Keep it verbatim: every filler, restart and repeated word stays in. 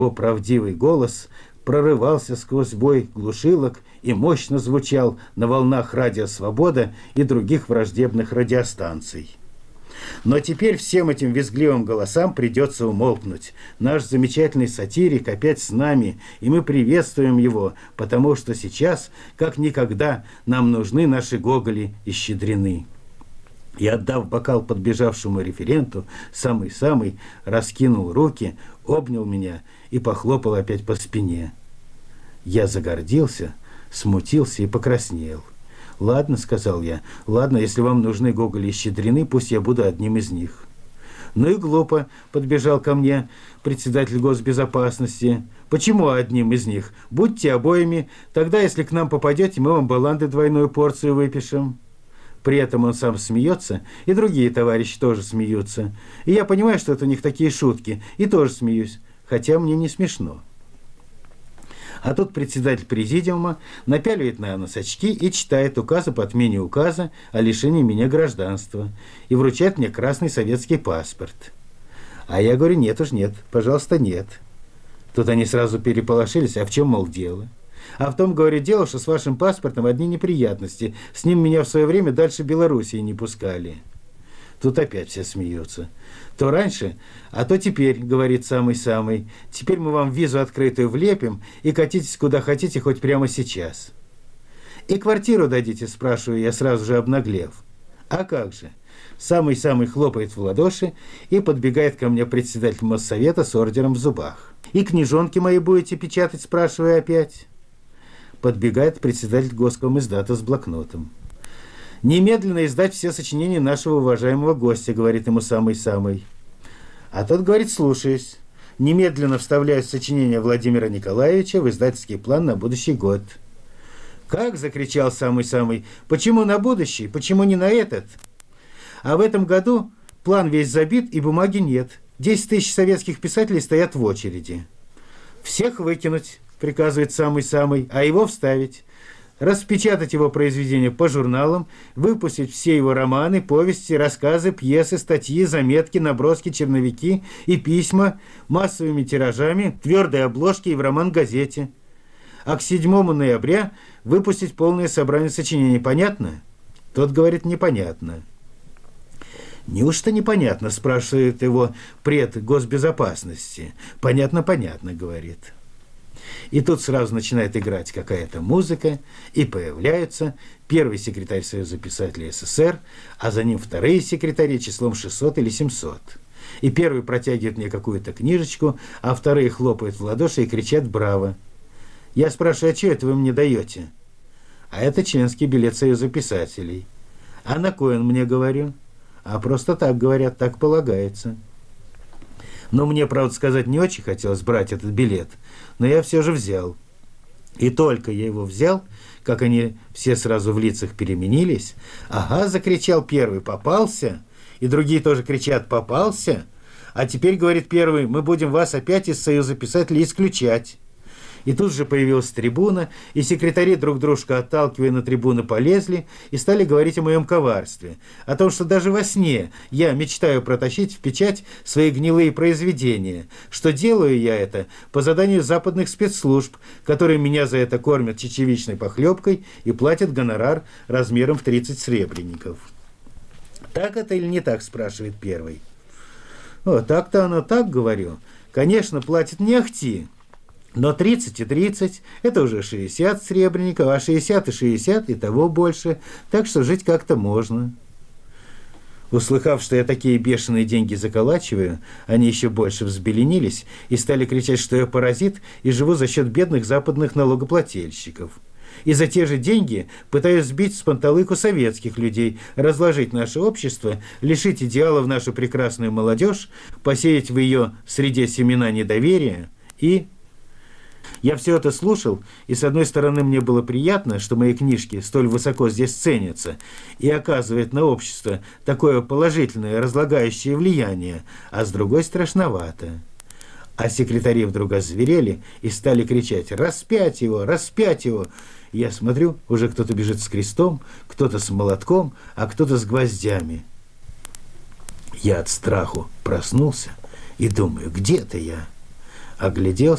Его правдивый голос прорывался сквозь бой глушилок и мощно звучал на волнах радио «Свобода» и других враждебных радиостанций. Но теперь всем этим визгливым голосам придется умолкнуть. Наш замечательный сатирик опять с нами, и мы приветствуем его, потому что сейчас, как никогда, нам нужны наши Гоголи и Щедрины. И, отдав бокал подбежавшему референту, самый-самый раскинул руки, обнял меня и похлопал опять по спине. Я загордился, смутился и покраснел. «Ладно», — сказал я, — «ладно, если вам нужны Гоголи и Щедрины, пусть я буду одним из них». «Ну и глупо», — подбежал ко мне председатель госбезопасности. «Почему одним из них? Будьте обоими, тогда, если к нам попадете, мы вам баланды двойную порцию выпишем». При этом он сам смеется, и другие товарищи тоже смеются. И я понимаю, что это у них такие шутки, и тоже смеюсь, хотя мне не смешно. А тут председатель президиума напяливает на нос очки и читает указы по отмене указа о лишении меня гражданства и вручает мне красный советский паспорт. А я говорю: нет уж, нет, пожалуйста, нет. Тут они сразу переполошились: а в чем, мол, дело? А в том, говорю, дело, что с вашим паспортом одни неприятности. С ним меня в свое время дальше Белоруссии не пускали. Тут опять все смеются. То раньше, а то теперь, говорит самый-самый. Теперь мы вам визу открытую влепим и катитесь куда хотите, хоть прямо сейчас. И квартиру дадите, спрашиваю я, сразу же обнаглев. А как же? Самый-самый хлопает в ладоши, и подбегает ко мне председатель Моссовета с ордером в зубах. И книжонки мои будете печатать, спрашиваю опять. Подбегает председатель Госкомиздата с блокнотом. «Немедленно издать все сочинения нашего уважаемого гостя», — говорит ему самый-самый. А тот говорит: «Слушаюсь. Немедленно вставляю сочинение Владимира Николаевича в издательский план на будущий год». «Как?» — закричал самый-самый. «Почему на будущий? Почему не на этот?» А в этом году план весь забит, и бумаги нет. Десять тысяч советских писателей стоят в очереди. «Всех выкинуть», — приказывает самый-самый, «а его вставить. Распечатать его произведения по журналам, выпустить все его романы, повести, рассказы, пьесы, статьи, заметки, наброски, черновики и письма массовыми тиражами, твердой обложки и в роман-газете. А к седьмому ноября выпустить полное собрание сочинений. Понятно?» Тот говорит: «Непонятно». «Неужто непонятно?» — спрашивает его пред госбезопасности. «Понятно, понятно», — говорит. И тут сразу начинает играть какая-то музыка, и появляются первый секретарь Союза писателей СССР, а за ним вторые секретари числом шестьсот или семьсот. И первый протягивает мне какую-то книжечку, а вторые хлопают в ладоши и кричат «Браво!». Я спрашиваю: «А что это вы мне даете?» «А это членский билет Союза писателей». «А на кой он мне?» — говорю. «А просто так, говорят, так полагается». Но мне, правда сказать, не очень хотелось брать этот билет, но я все же взял. И только я его взял, как они все сразу в лицах переменились. «Ага», — закричал первый, «попался!» И другие тоже кричат: «Попался!» А теперь, говорит первый, «мы будем вас опять из Союза писателей исключать». И тут же появилась трибуна, и секретари, друг дружка отталкивая, на трибуну полезли и стали говорить о моем коварстве, о том, что даже во сне я мечтаю протащить в печать свои гнилые произведения, что делаю я это по заданию западных спецслужб, которые меня за это кормят чечевичной похлебкой и платят гонорар размером в тридцать сребреников. «Так это или не так?» — спрашивает первый. «О, так-то оно так, — говорю. Конечно, платят не ахти. Но тридцать и тридцать – это уже шестьдесят сребреников, а шестьдесят и шестьдесят – и того больше, так что жить как-то можно». Услыхав, что я такие бешеные деньги заколачиваю, они еще больше взбеленились и стали кричать, что я паразит и живу за счет бедных западных налогоплательщиков. И за те же деньги пытаюсь сбить с панталыку советских людей, разложить наше общество, лишить идеалов нашу прекрасную молодежь, посеять в ее среде семена недоверия и... Я все это слушал, и с одной стороны мне было приятно, что мои книжки столь высоко здесь ценятся и оказывают на общество такое положительное разлагающее влияние, а с другой страшновато. А секретари вдруг озверели и стали кричать: «Распять его! Распять его!» Я смотрю, уже кто-то бежит с крестом, кто-то с молотком, а кто-то с гвоздями. Я от страху проснулся и думаю: где-то я. Огляделся.